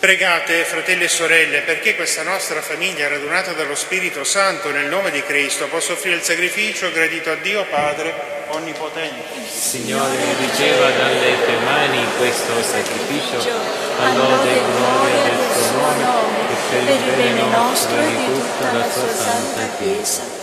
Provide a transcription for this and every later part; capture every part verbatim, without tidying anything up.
Pregate, fratelli e sorelle, perché questa nostra famiglia, radunata dallo Spirito Santo nel nome di Cristo, possa offrire il sacrificio gradito a Dio Padre Onnipotente. Signore, riceva dalle tue mani questo sacrificio, a lode e gloria del tuo nome, e per il bene nostro e di tutta la tua santa Chiesa.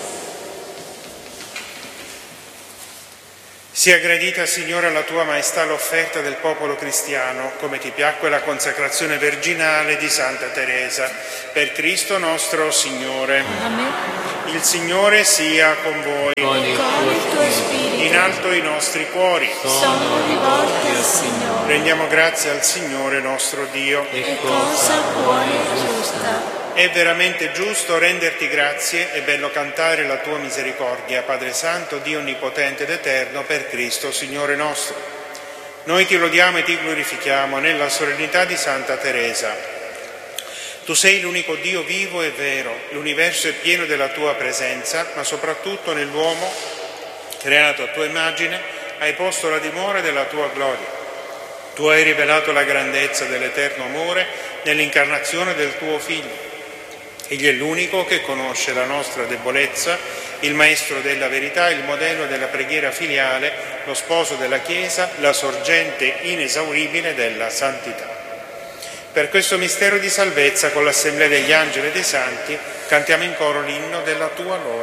Sia gradita, Signore, alla tua maestà l'offerta del popolo cristiano, come ti piacque la consacrazione virginale di Santa Teresa. Per Cristo nostro Signore. Amen. Il Signore sia con voi. Con il Con il tuo spirito In alto i nostri cuori. sono rivolti al Signore. Rendiamo grazie al Signore nostro Dio. È cosa buona e giusta. È veramente giusto renderti grazie, è bello cantare la tua misericordia, Padre Santo, Dio Onnipotente ed Eterno, per Cristo, Signore nostro. Noi ti lodiamo e ti glorifichiamo nella solennità di Santa Teresa. Tu sei l'unico Dio vivo e vero, l'universo è pieno della tua presenza, ma soprattutto nell'uomo, creato a tua immagine, hai posto la dimora della tua gloria. Tu hai rivelato la grandezza dell'eterno amore nell'incarnazione del tuo Figlio. Egli è l'unico che conosce la nostra debolezza, il Maestro della verità, il modello della preghiera filiale, lo sposo della Chiesa, la sorgente inesauribile della santità. Per questo mistero di salvezza, con l'assemblea degli angeli e dei santi, cantiamo in coro l'inno della tua lode.